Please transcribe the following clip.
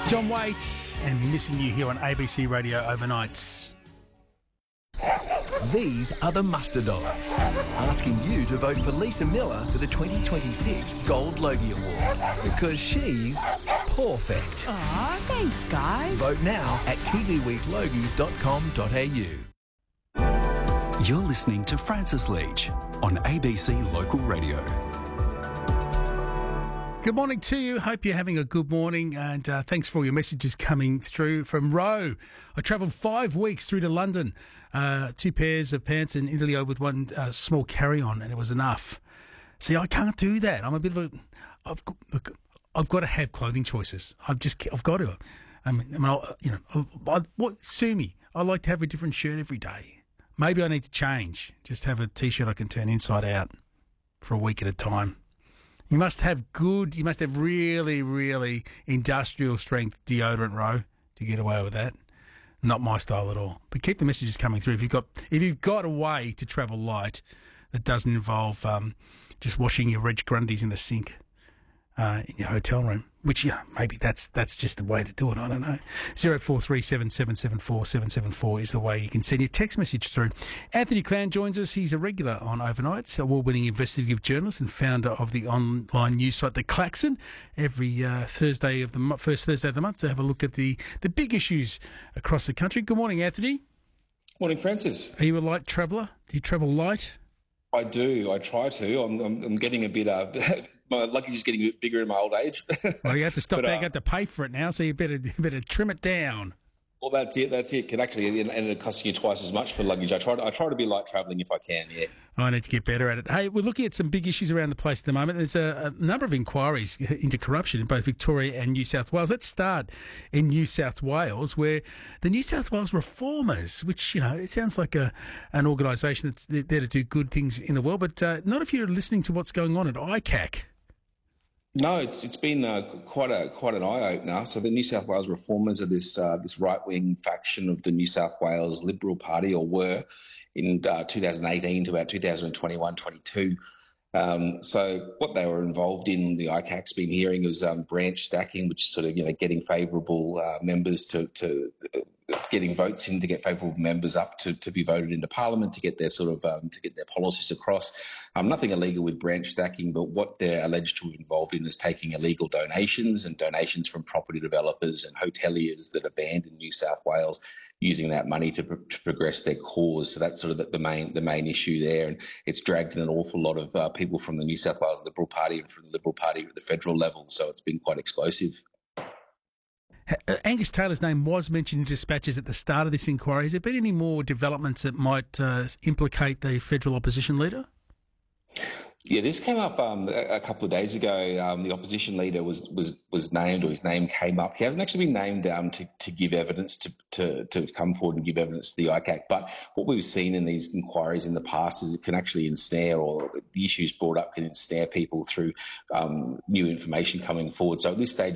John Waite and Missing You here on ABC Radio Overnights. These are the Muster Dogs, asking you to vote for Lisa Miller for the 2026 Gold Logie Award, because she's perfect. Aw, thanks, guys. Vote now at tvweeklogies.com.au. You're listening to Francis Leach on ABC Local Radio. Good morning to you. Hope you're having a good morning, and thanks for all your messages coming through from Roe. I travelled 5 weeks through to London, 2 pairs of pants in Italy with one small carry-on, and it was enough. See, I can't do that. I'm a bit of a... I've got to have clothing choices. I've got to. Sue me. I like to have a different shirt every day. Maybe I need to change. Just have a T-shirt I can turn inside out for a week at a time. You must have really, really industrial strength deodorant, Row, to get away with that. Not my style at all. But keep the messages coming through. If you've got a way to travel light that doesn't involve just washing your Reg Grundies in the sink in your hotel room, which, maybe that's just the way to do it. I don't know. 0437 774 774 is the way you can send your text message through. Anthony Clown joins us. He's a regular on Overnights, award-winning investigative journalist and founder of the online news site The Klaxon. Every first Thursday of the month to have a look at the big issues across the country. Good morning, Anthony. Morning, Francis. Are you a light traveller? Do you travel light? I do. I try to. I'm getting a bit... my luggage is getting a bit bigger in my old age. Well, you have to stop back, have to pay for it now, so you better trim it down. Well, that's it. Can actually, and it costs you twice as much for luggage. I try to be light travelling if I can. Yeah. I need to get better at it. Hey, we're looking at some big issues around the place at the moment. There's a number of inquiries into corruption in both Victoria and New South Wales. Let's start in New South Wales, where the New South Wales Reformers, which it sounds like an organisation that's there to do good things in the world, but not if you're listening to what's going on at ICAC. No, it's been quite an eye opener. So the New South Wales Reformers are this right wing faction of the New South Wales Liberal Party, or were in 2018 to about 2021-22. So what they were involved in, the ICAC's been hearing, was branch stacking, which is sort of getting favourable members to getting votes in to get favourable members up to be voted into Parliament to get their to get their policies across. Nothing illegal with branch stacking, but what they're alleged to have involved in is taking illegal donations from property developers and hoteliers that are banned in New South Wales, using that money to progress their cause. So that's sort of the main issue there, and it's dragged in an awful lot of people from the New South Wales Liberal Party and from the Liberal Party at the federal level. So it's been quite explosive. Angus Taylor's name was mentioned in dispatches at the start of this inquiry. Has there been any more developments that might implicate the federal opposition leader? Yeah, this came up a couple of days ago. The opposition leader was named, or his name came up. He hasn't actually been named to give evidence, to come forward and give evidence to the ICAC. But what we've seen in these inquiries in the past is it can actually ensnare, or the issues brought up can ensnare people through new information coming forward. So at this stage,